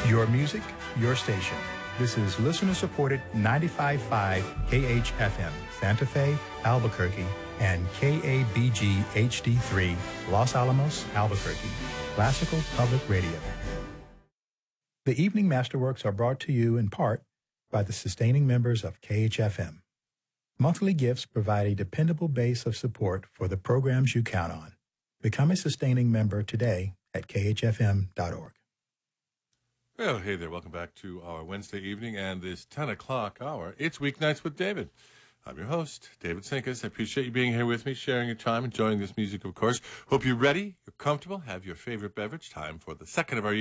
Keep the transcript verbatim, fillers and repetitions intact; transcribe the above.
Your music, your station. This is listener-supported ninety-five point five K H F M, Santa Fe, Albuquerque, and K A B G H D three, Los Alamos, Albuquerque. Classical Public Radio. The Evening Masterworks are brought to you in part by the sustaining members of K H F M. Monthly gifts provide a dependable base of support for the programs you count on. Become a sustaining member today at K H F M dot org. Well, hey there. Welcome back to our Wednesday evening and this ten o'clock hour. It's Weeknights with David. I'm your host, David Sinkus. I appreciate you being here with me, sharing your time, enjoying this music, of course. Hope you're ready, you're comfortable, have your favorite beverage. Time for the second of our